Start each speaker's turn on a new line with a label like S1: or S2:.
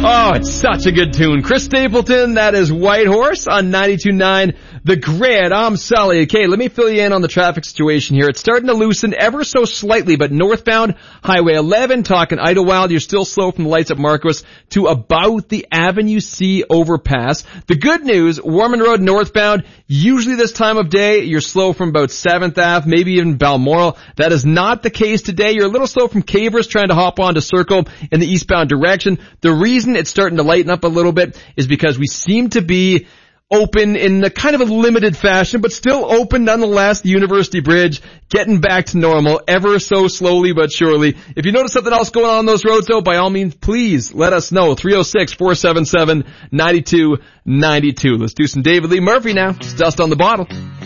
S1: Oh, it's such a good tune. Chris Stapleton, that is White Horse on 92.9 The Grid. I'm Sully. Okay, let me fill you in on the traffic situation here. It's starting to loosen ever so slightly, but northbound Highway 11, talking Idlewild, you're still slow from the lights at Marquis to about the Avenue C overpass. The good news, Warman Road northbound, usually this time of day, you're slow from about 7th Ave, maybe even Balmoral. That is not the case today. You're a little slow from Cavers trying to hop onto Circle in the eastbound direction. The reason it's starting to lighten up a little bit is because we seem to be open in a kind of a limited fashion, but still open nonetheless. The University Bridge getting back to normal ever so slowly but surely. If you notice something else going on those roads though, by all means, please let us know. 306-477-9292. Let's do some David Lee Murphy now. Just dust on the bottle.